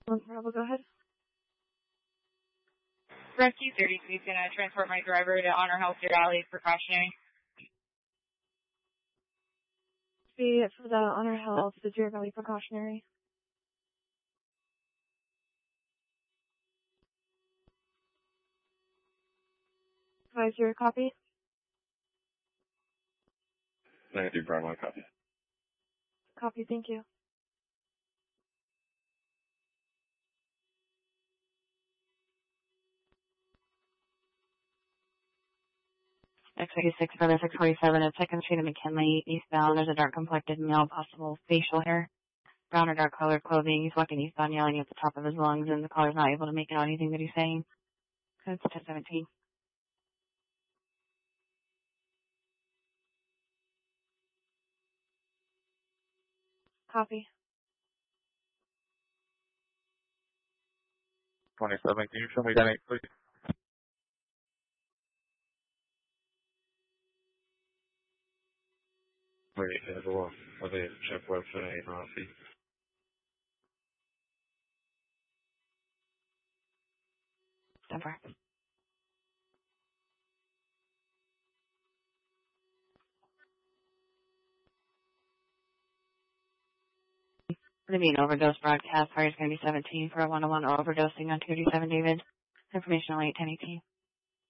Bravo, go ahead. Rescue 33 is going to transport my driver to Honor Health Deer Valley precautionary. Be it for the Honor Health, the Deer Valley precautionary. Advisor, copy. Negative, Bravo, copy. Copy, thank you. X86 for the 647 at 2nd Street and McKinley, eastbound. There's a dark-complected male, possible facial hair, brown or dark-colored clothing. He's walking eastbound, yelling at the top of his lungs, and the caller's not able to make out anything that he's saying. Code 1017. Copy. 27, can you show me that 8, please? Wait, well, I think check website, see. Denver. Going to be an overdose broadcast. Party's going to be 17 for a 101 overdosing on 287 David. Information on 81018.